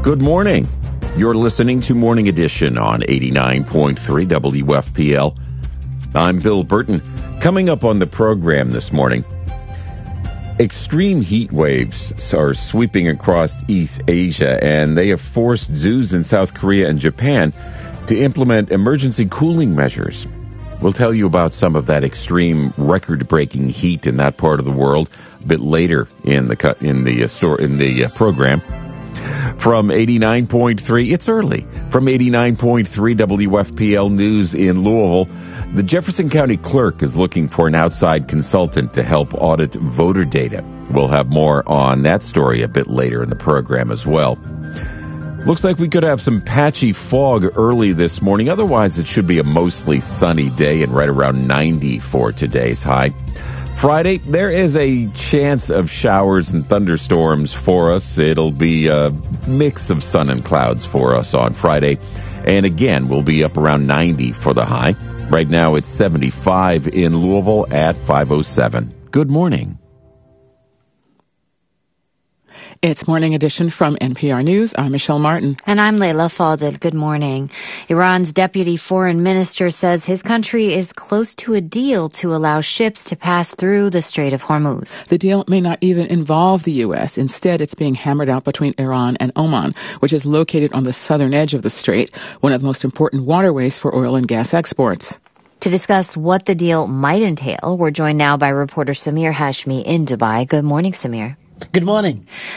Good morning. You're listening to Morning Edition on 89.3 WFPL. I'm Bill Burton. Coming up on the program this morning, extreme heat waves are sweeping across East Asia, and they have forced zoos in South Korea and Japan to implement emergency cooling measures. We'll tell you about some of that extreme record-breaking heat in that part of the world a bit later in the program. From 89.3, it's early. From 89.3 WFPL News in Louisville, the Jefferson County Clerk is looking for an outside consultant to help audit voter data. We'll have more on that story a bit later in the program as well. Looks like we could have some patchy fog early this morning. Otherwise, it should be a mostly sunny day and right around 90 for today's high. Friday, there is a chance of showers and thunderstorms for us. It'll be a mix of sun and clouds for us on Friday. And again, we'll be up around 90 for the high. Right now, it's 75 in Louisville at 5:07. Good morning. It's Morning Edition from NPR News. I'm Michelle Martin. And I'm Leila Fadel. Good morning. Iran's deputy foreign minister says his country is close to a deal to allow ships to pass through the Strait of Hormuz. The deal may not even involve the U.S. Instead, it's being hammered out between Iran and Oman, which is located on the southern edge of the strait, one of the most important waterways for oil and gas exports. To discuss what the deal might entail, we're joined now by reporter Samir Hashmi in Dubai. Good morning, Samir. Good morning.